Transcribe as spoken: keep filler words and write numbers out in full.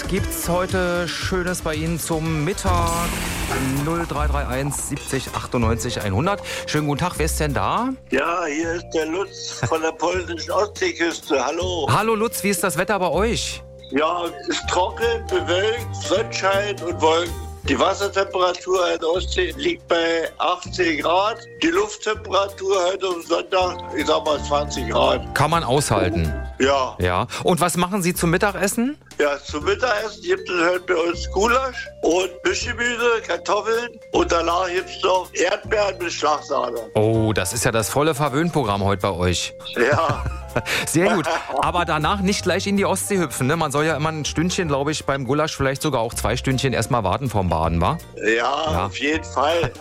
gibt's heute Schönes bei Ihnen zum Mittag? null drei drei eins siebzig achtundneunzig hundert. Schönen guten Tag, wer ist denn da? Ja, hier ist der Lutz von der polnischen Ostseeküste. Hallo. Hallo Lutz, wie ist das Wetter bei euch? Ja, es ist trocken, bewölkt, Sonnenschein und Wolken. Die Wassertemperatur in der Ostsee liegt bei achtzehn Grad. Die Lufttemperatur heute am Sonntag, ich sag mal zwanzig Grad. Kann man aushalten. Ja. Ja. Und was machen Sie zum Mittagessen? Ja, zum Mittagessen gibt es heute bei uns Gulasch und Mischgemüse, Kartoffeln und danach gibt es noch Erdbeeren mit Schlagsahne. Oh, das ist ja das volle Verwöhnprogramm heute bei euch. Ja. Sehr gut. Aber danach nicht gleich in die Ostsee hüpfen, ne? Man soll ja immer ein Stündchen, glaube ich, beim Gulasch vielleicht sogar auch zwei Stündchen erstmal warten vorm Baden, wa? Ja, ja, auf jeden Fall.